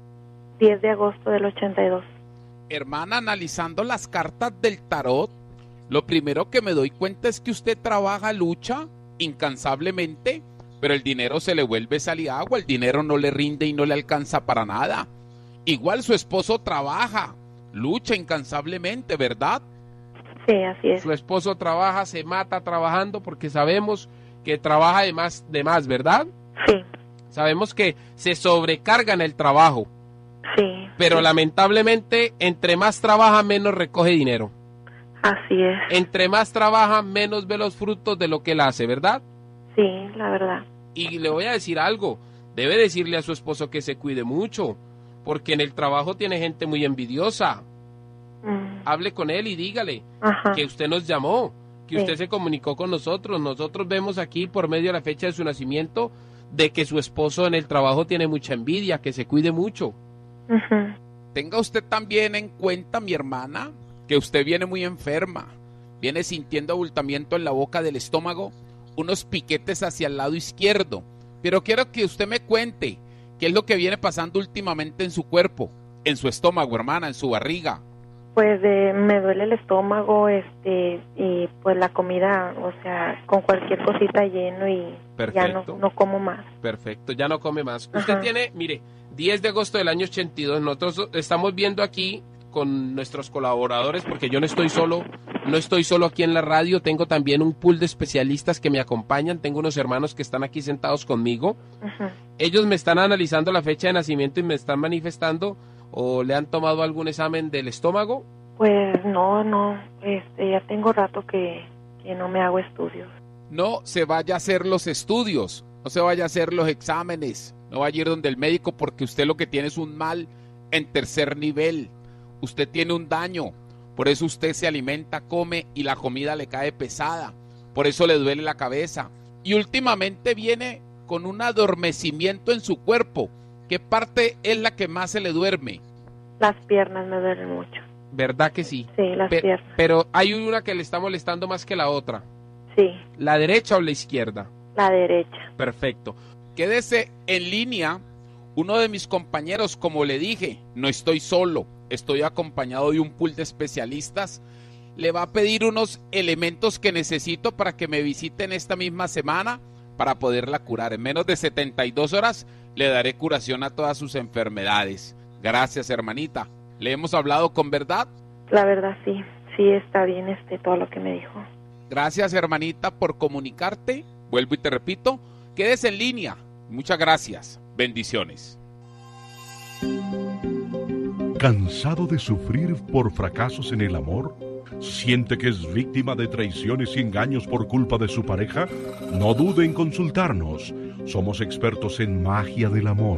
10 de agosto del 82. Hermana, analizando las cartas del tarot, lo primero que me doy cuenta es que usted trabaja, lucha incansablemente, pero el dinero se le vuelve sal y agua, el dinero no le rinde y no le alcanza para nada. Igual su esposo trabaja, lucha incansablemente, ¿verdad? Sí, así es. Su esposo trabaja, se mata trabajando, porque sabemos que trabaja de más, ¿verdad? Sí. Sabemos que se sobrecarga en el trabajo. Sí. Pero sí, lamentablemente, entre más trabaja, menos recoge dinero. así es. Entre más trabaja, menos ve los frutos de lo que él hace, ¿verdad? Sí, la verdad. Y le voy a decir algo, debe decirle a su esposo que se cuide mucho, porque en el trabajo tiene gente muy envidiosa. Hable con él y dígale que usted nos llamó, que usted se comunicó con nosotros. Nosotros vemos aquí por medio de la fecha de su nacimiento de que su esposo en el trabajo tiene mucha envidia, que se cuide mucho. Tenga usted también en cuenta, mi hermana, que usted viene muy enferma, viene sintiendo abultamiento en la boca del estómago, unos piquetes hacia el lado izquierdo, pero quiero que usted me cuente qué es lo que viene pasando últimamente en su cuerpo, en su estómago, hermana, en su barriga. Pues me duele el estómago, y pues la comida, o sea, con cualquier cosita lleno y Perfecto. ya no como más. Perfecto, ya no come más. Usted tiene, mire, 10 de agosto del año 82, nosotros estamos viendo aquí con nuestros colaboradores, porque yo no estoy solo aquí en la radio, tengo también un pool de especialistas que me acompañan, tengo unos hermanos que están aquí sentados conmigo. Ellos me están analizando la fecha de nacimiento y me están manifestando, o le han tomado algún examen del estómago. Pues no, ya tengo rato que no me hago estudios. No se vaya a hacer los estudios, no se vaya a hacer los exámenes, no vaya a ir donde el médico, porque usted lo que tiene es un mal en tercer nivel. Usted tiene un daño, por eso usted se alimenta, come y la comida le cae pesada, por eso le duele la cabeza. Y últimamente viene con un adormecimiento en su cuerpo. ¿Qué parte es la que más se le duerme? Las piernas me duelen mucho. ¿Verdad que sí? Sí, las piernas. Pero hay una que le está molestando más que la otra. Sí. ¿La derecha o la izquierda? La derecha. Perfecto. Quédese en línea. Uno de mis compañeros, como le dije, no estoy solo, estoy acompañado de un pool de especialistas. Le va a pedir unos elementos que necesito para que me visiten esta misma semana para poderla curar. En menos de 72 horas le daré curación a todas sus enfermedades. Gracias, hermanita. ¿Le hemos hablado con verdad? La verdad sí, sí está bien todo lo que me dijo. Gracias, hermanita, por comunicarte. Vuelvo y te repito, quédese en línea. Muchas gracias. Bendiciones. ¿Cansado de sufrir por fracasos en el amor? ¿Siente que es víctima de traiciones y engaños por culpa de su pareja? No dude en consultarnos. Somos expertos en magia del amor.